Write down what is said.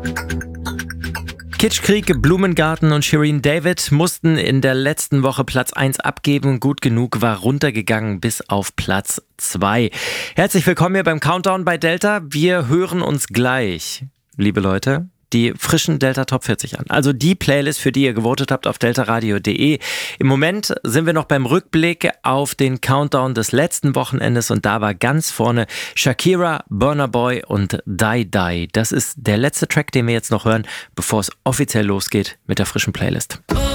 Kitschkrieg, Blumengarten und Shirin David mussten in der letzten Woche Platz 1 abgeben. Gut genug war runtergegangen bis auf Platz 2. Herzlich willkommen hier beim Countdown bei Delta. Wir hören uns gleich, liebe Leute, die frischen Delta Top 40 an. Also die Playlist, für die ihr gewotet habt auf deltaradio.de. Im Moment sind wir noch beim Rückblick auf den Countdown des letzten Wochenendes und da war ganz vorne Shakira, Burna Boy und Die Die. Das ist der letzte Track, den wir jetzt noch hören, bevor es offiziell losgeht mit der frischen Playlist.